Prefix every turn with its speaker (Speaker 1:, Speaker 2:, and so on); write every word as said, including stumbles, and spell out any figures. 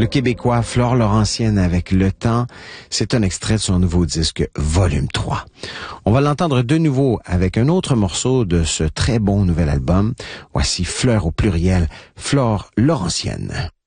Speaker 1: Le Québécois Flore Laurentienne avec Le Temps, c'est un extrait de son nouveau disque Volume trois. On va l'entendre de nouveau avec un autre morceau de ce très bon nouvel album. Voici Fleur au pluriel, Flore Laurentienne.